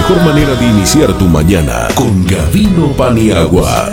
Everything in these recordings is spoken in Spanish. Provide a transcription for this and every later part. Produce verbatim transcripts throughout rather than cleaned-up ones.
mejor manera de iniciar tu mañana con Gavino Paniagua.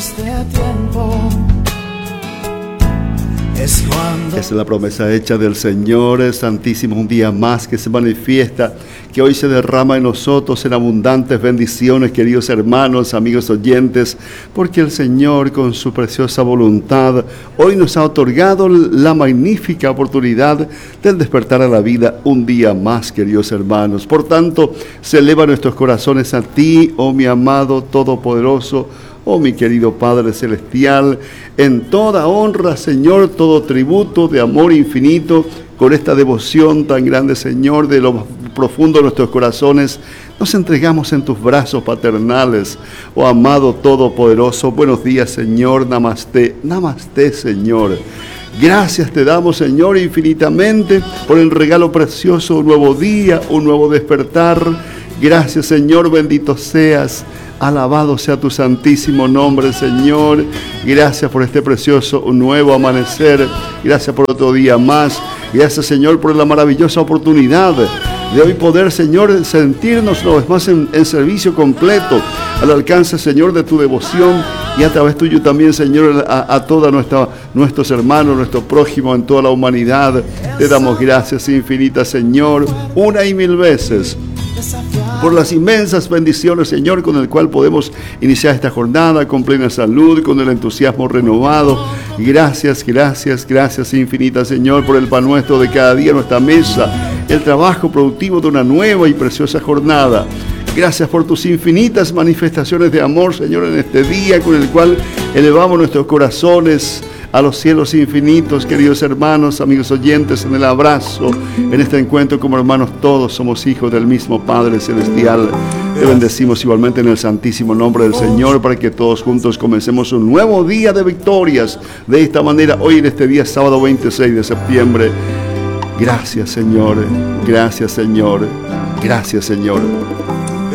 Esa es la promesa hecha del Señor Santísimo, un día más que se manifiesta, que hoy se derrama en nosotros en abundantes bendiciones, queridos hermanos, amigos oyentes, porque el Señor con su preciosa voluntad hoy nos ha otorgado la magnífica oportunidad del despertar a la vida un día más, queridos hermanos. Por tanto, se elevan nuestros corazones a ti, oh mi amado Todopoderoso, oh mi querido Padre Celestial, en toda honra, Señor, todo tributo de amor infinito, con esta devoción tan grande, Señor, de lo profundo de nuestros corazones, nos entregamos en tus brazos paternales, oh amado Todopoderoso. Buenos días, Señor, namaste, namaste, Señor. Gracias te damos, Señor, infinitamente por el regalo precioso, un nuevo día, un nuevo despertar. Gracias, Señor, bendito seas. Alabado sea tu santísimo nombre, Señor. Gracias por este precioso nuevo amanecer. Gracias por otro día más. Gracias, Señor, por la maravillosa oportunidad de hoy poder, Señor, sentirnos una vez más en, en servicio completo, al alcance, Señor, de tu devoción y a través tuyo también, Señor, a, a todos nuestros hermanos, nuestro prójimo en toda la humanidad. Te damos gracias infinitas, Señor, una y mil veces, por las inmensas bendiciones, Señor, con el cual podemos iniciar esta jornada con plena salud, con el entusiasmo renovado. Gracias, gracias, gracias infinitas, Señor, por el pan nuestro de cada día, nuestra mesa, el trabajo productivo de una nueva y preciosa jornada. Gracias por tus infinitas manifestaciones de amor, Señor, en este día con el cual elevamos nuestros corazones a los cielos infinitos, queridos hermanos, amigos oyentes, en el abrazo, en este encuentro como hermanos todos somos hijos del mismo Padre Celestial. Te bendecimos igualmente en el santísimo nombre del Señor para que todos juntos comencemos un nuevo día de victorias. De esta manera, hoy en este día, sábado veintiséis de septiembre. Gracias, Señor, gracias, Señor, gracias, Señor.